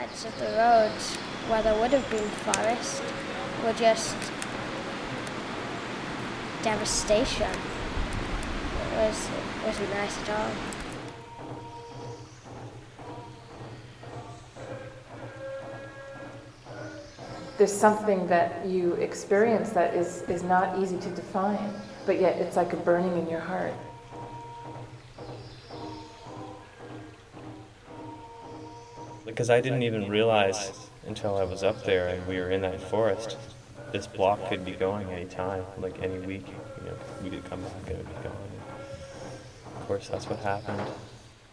sides of the roads where there would have been forest were just devastation. It wasn't nice at all. There's something that you experience that is not easy to define, but yet it's like a burning in your heart. Because I didn't even realize until I was up there and we were in that forest, this block could be going any time, like any week. We could come back and it would be gone. Of course, that's what happened.